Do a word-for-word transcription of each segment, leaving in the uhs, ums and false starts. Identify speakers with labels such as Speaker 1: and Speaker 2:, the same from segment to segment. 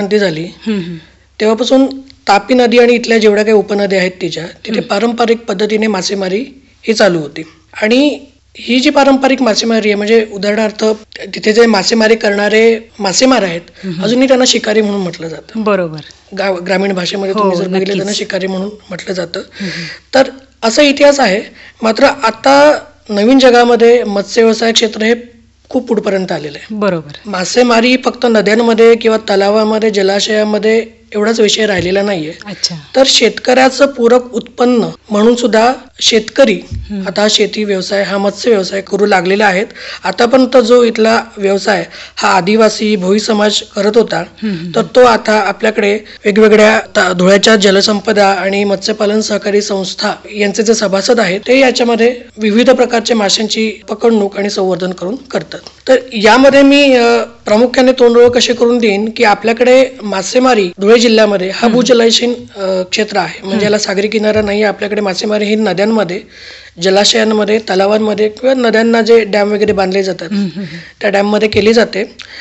Speaker 1: क्रांती झाली तेव्हापासून तापी नदी आणि इथल्या जेवढ्या काही उपनद्या आहेत तिच्या तिथे पारंपरिक पद्धतीने मासेमारी ही चालू होती. आणि ही जी पारंपरिक मासेमारी आहे म्हणजे उदाहरणार्थ तिथे जे मासेमारी करणारे मासेमार आहेत अजूनही त्यांना शिकारी म्हणून म्हटलं जातं.
Speaker 2: बरोबर.
Speaker 1: ग्रामीण भाषेमध्ये तुम्ही जर बघितलं त्यांना शिकारी म्हणून म्हटलं जातं. तर असा इतिहास आहे. मात्र आता नवीन जगामध्ये मत्स्य व्यवसाय क्षेत्र हे खूप पुढपर्यंत आलेलं आहे.
Speaker 2: बरोबर.
Speaker 1: मासेमारी फक्त नद्यांमध्ये किंवा तलावामध्ये जलाशयामध्ये एवढाच विषय राहिलेला नाहीये. तर शेतकऱ्याचं पूरक उत्पन्न म्हणून सुद्धा शेतकरी आता शेती व्यवसाय हा मत्स्य व्यवसाय करू लागलेला आहेत. आतापर्यंत जो इथला व्यवसाय हा आदिवासी भोई समाज करत होता तर तो आता आपल्याकडे वेगवेगळ्या धुळ्याच्या जलसंपदा आणि मत्स्यपालन सहकारी संस्था यांचे जे सभासद आहेत ते याच्यामध्ये विविध प्रकारच्या माशांची पकडणूक आणि संवर्धन करून करतात. तर यामध्ये मी प्रामुख्याने तोंडओळख कशी करून देईन की आपल्याकडे मासेमारी धुळे जिल्ह्यामध्ये हा भूजलाशयीन क्षेत्र आहे. म्हणजे याला सागरी किनारा नाही. आपल्याकडे मासेमारी ही नद्यांमध्ये जलाशयांमध्ये तलावांमध्ये किंवा नद्यांना जे डॅम वगैरे बांधले जातात त्या डॅममध्ये केली जाते.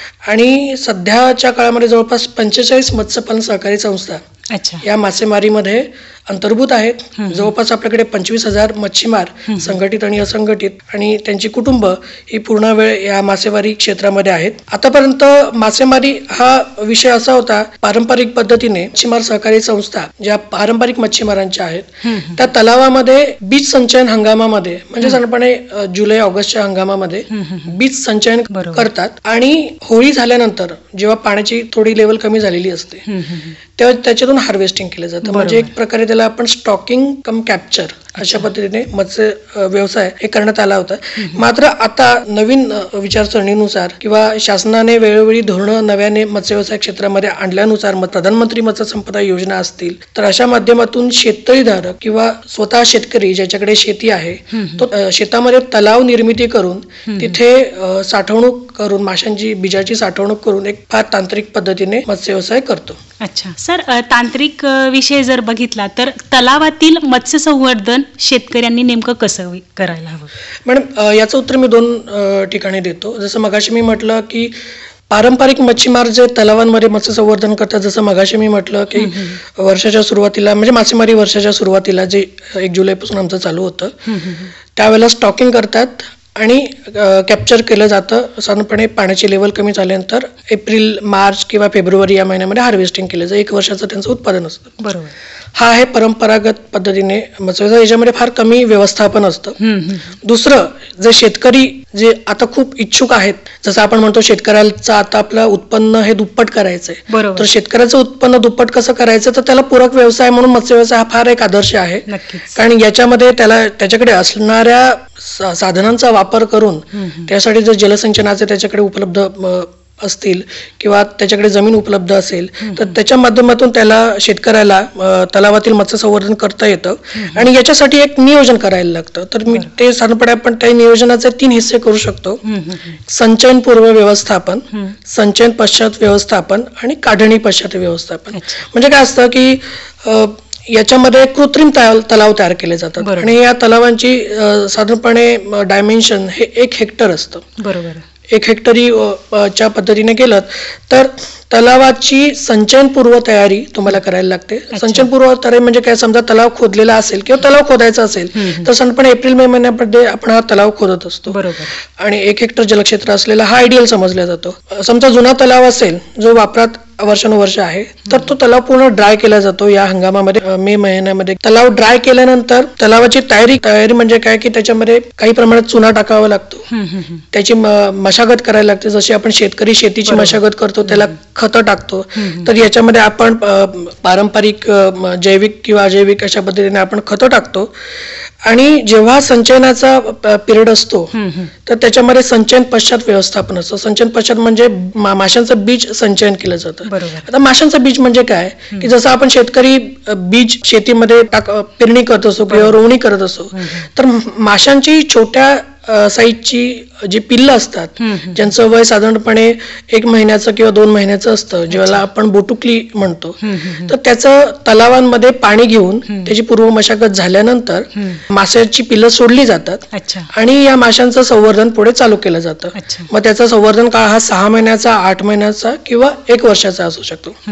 Speaker 1: आणि सध्याच्या काळामध्ये जवळपास पंचेचाळीस मत्स्यपालन सहकारी संस्था या मासेमारीमध्ये अंतर्भूत आहेत. जवळपास आपल्याकडे पंचवीस हजार मच्छीमार संघटित आणि असंघटित आणि त्यांची कुटुंब ही पूर्ण वेळ या मासेमारी क्षेत्रामध्ये आहेत. आतापर्यंत मासेमारी हा विषय असा होता पारंपरिक पद्धतीने मच्छीमार सहकारी संस्था ज्या पारंपरिक मच्छीमारांच्या आहेत त्या तलावामध्ये बीज संचयन हंगामामध्ये म्हणजे साधारणपणे जुलै ऑगस्टच्या हंगामामध्ये बीज संचयन करतात. आणि होळी झाल्यानंतर जेव्हा पाण्याची थोडी लेवल कमी झालेली असते तेव्हा त्याच्यातून हार्वेस्टिंग केलं जातं. म्हणजे एक प्रकारे त्याला आपण स्टॉकिंग कम कॅप्चर अशा पद्धतीने मत्स्य व्यवसाय हे करण्यात आला होता. मात्र आता नवीन विचारसरणीनुसार किंवा शासनाने वेळोवेळी धोरणं नव्याने मत्स्य व्यवसाय क्षेत्रामध्ये आणल्यानुसार प्रधानमंत्री मत्स्य संपदा योजना असतील तर अशा माध्यमातून शेततळीधारक किंवा स्वतः शेतकरी ज्याच्याकडे शेती आहे तो शेतामध्ये तलाव निर्मिती करून तिथे साठवणूक करून माशांची बीजाची साठवणूक करून एक फार तांत्रिक पद्धतीने मत्स्य व्यवसाय करतो.
Speaker 2: अच्छा सर, तांत्रिक विषय जर बघितला तर तलावातील मत्स्य संवर्धन शेतकऱ्यांनी नेमकं कसं करायला हवं?
Speaker 1: मॅडम याचं उत्तर मी दोन ठिकाणी देतो. जसं मगाशी मी म्हटलं की पारंपरिक मच्छीमार जे तलावांमध्ये मत्स्य संवर्धन करतात, जसं मगाशी मी म्हटलं की वर्षाच्या सुरुवातीला म्हणजे मासेमारी वर्षाच्या सुरुवातीला जे एक जुलैपासून आमचं चालू होतं त्यावेळेला स्टॉकिंग करतात आणि कॅप्चर केलं जातं. साधारणपणे पाण्याची लेवल कमी झाल्यानंतर एप्रिल मार्च किंवा फेब्रुवारी या महिन्यामध्ये हार्वेस्टिंग केलं जातं. एक वर्षाचं त्यांचं उत्पादन असतं.
Speaker 2: बरोबर.
Speaker 1: हा आहे परंपरागत पद्धतीने मत्स्य. याच्यामध्ये फार कमी व्यवस्थापन असतं. दुसरं जे शेतकरी जे आता खूप इच्छुक आहेत, जसं आपण म्हणतो शेतकऱ्याचं आता आपलं उत्पन्न हे दुप्पट करायचंय तर शेतकऱ्याचं उत्पन्न दुप्पट कसं करायचं तर त्याला पूरक व्यवसाय म्हणून मत्स्य व्यवसाय हा फार एक आदर्श आहे. कारण याच्यामध्ये त्याला त्याच्याकडे असणाऱ्या साधनांचा वापर करून त्यासाठी जर जलसिंचनाचे त्याच्याकडे उपलब्ध असतील किंवा त्याच्याकडे जमीन उपलब्ध असेल तर त्याच्या माध्यमातून त्याला शेतकऱ्याला तलावातील मत्स्य संवर्धन करता येतं. आणि याच्यासाठी एक नियोजन करायला लागतं. तर मी ते साधारणपणे आपण त्या नियोजनाचे तीन हिस्से करू शकतो. संचयन पूर्व व्यवस्थापन, संचयन पश्चात व्यवस्थापन आणि काढणी पश्चात व्यवस्थापन. म्हणजे काय असतं की याच्यामध्ये कृत्रिम तलाव तयार केले जातात आणि या तलावांची साधारणपणे डायमेन्शन हे एक हेक्टर असतं.
Speaker 2: बरोबर.
Speaker 1: एक हेक्टरी च्या पद्धतीने केलं तर तलावाची संचयनपूर्व तयारी तुम्हाला करायला लागते. संचयनपूर्व तयारी म्हणजे काय, समजा तलाव खोदलेला असेल किंवा तलाव खोदायचा असेल तर साधारणपणे एप्रिल मे महिन्यामध्ये आपण हा तलाव खोदत असतो.
Speaker 2: बरोबर. आणि
Speaker 1: एक हेक्टर जलक्षेत्र असलेला हा आयडियल समजला जातो. समजा जुना तलाव असेल जो वापरात वर्षानुवर्ष आहे तर तो तलाव पूर्ण ड्राय केला जातो या हंगामामध्ये मे महिन्यामध्ये. तलाव ड्राय केल्यानंतर तलावाची तयारी तयारी म्हणजे काय की त्याच्यामध्ये काही प्रमाणात चुना टाकावा लागतो, त्याची मशागत करायला लागते. जशी आपण शेतकरी शेतीची मशागत करतो त्याला खतं टाकतो तर याच्यामध्ये आपण पारंपरिक जैविक किंवा अजैविक अशा पद्धतीने आपण खतं टाकतो. आणि जेव्हा संचयनाचा पिरियड असतो तर त्याच्यामध्ये संचयन पश्चात व्यवस्थापन असतं. संचयन पश्चात म्हणजे माशांचं बीज संचयन केलं जातं. आता माशांचं बीज म्हणजे काय की जसं आपण शेतकरी बीज शेतीमध्ये टाक पेरणी करत असतो किंवा रोवणी करत असतो तर माशांची छोट्या साईजची जी पिल्लं असतात ज्यांचं वय साधारणपणे एक महिन्याचं किंवा दोन महिन्याचं असतं, ज्याला आपण बोटुकली म्हणतो, तर त्याचं तलावांमध्ये पाणी घेऊन त्याची पूर्व मशागत झाल्यानंतर माशाची पिल्लं सोडली जातात आणि या माशांचं संवर्धन पुढे चालू केलं जातं. मग त्याचा संवर्धन काळ हा सहा महिन्याचा, आठ महिन्याचा किंवा एक वर्षाचा असू शकतो.